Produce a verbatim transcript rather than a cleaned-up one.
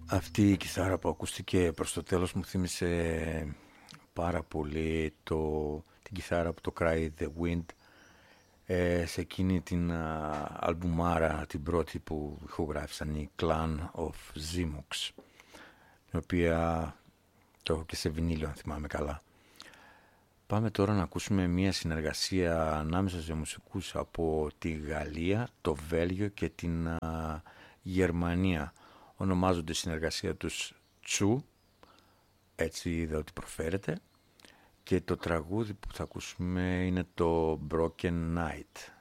Αυτή η κιθάρα που ακούστηκε προς το τέλος μου θύμισε πάρα πολύ το, την κιθάρα από το Cry the Wind ε, σε εκείνη την α, αλμπουμάρα την πρώτη που ηχογράφησαν οι Clan of Zimox, την οποία το έχω και σε βινίλιο αν θυμάμαι καλά. Πάμε τώρα να ακούσουμε μια συνεργασία ανάμεσα σε μουσικούς από τη Γαλλία, το Βέλγιο και την α, Γερμανία. Ονομάζονται συνεργασία τους Τσου, έτσι είδα ότι προφέρεται, και το τραγούδι που θα ακούσουμε είναι το Broken Night.